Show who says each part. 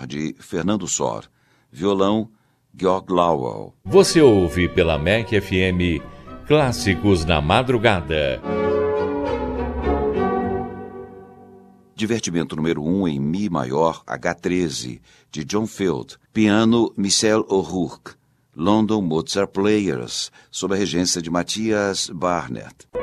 Speaker 1: menor, de Fernando Sor. Violão, Georg Lowell.
Speaker 2: Você ouve pela MEC FM Clássicos na Madrugada.
Speaker 1: Divertimento número 1 em Mi maior, H13, de John Field. Piano, Michel O'Rourke. London Mozart Players, sob a regência de Matthias Barnett.